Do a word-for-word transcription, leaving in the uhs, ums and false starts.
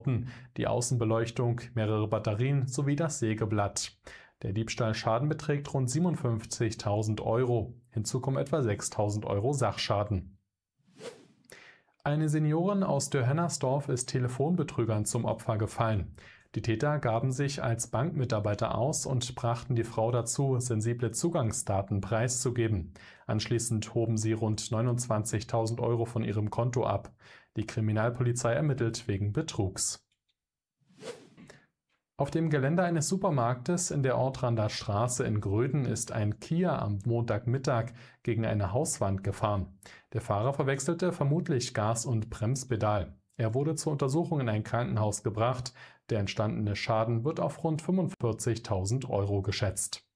die Außenbeleuchtung, mehrere Batterien sowie das Sägeblatt. Der Diebstahlschaden beträgt rund siebenundfünfzigtausend Euro. Hinzu kommen etwa sechstausend Euro Sachschaden. Eine Seniorin aus Dörhennersdorf ist Telefonbetrügern zum Opfer gefallen. Die Täter gaben sich als Bankmitarbeiter aus und brachten die Frau dazu, sensible Zugangsdaten preiszugeben. Anschließend hoben sie rund neunundzwanzigtausend Euro von ihrem Konto ab. Die Kriminalpolizei ermittelt wegen Betrugs. Auf dem Gelände eines Supermarktes in der Ortrander Straße in Gröden ist ein Kia am Montagmittag gegen eine Hauswand gefahren. Der Fahrer verwechselte vermutlich Gas- und Bremspedal. Er wurde zur Untersuchung in ein Krankenhaus gebracht. Der entstandene Schaden wird auf rund fünfundvierzigtausend Euro geschätzt.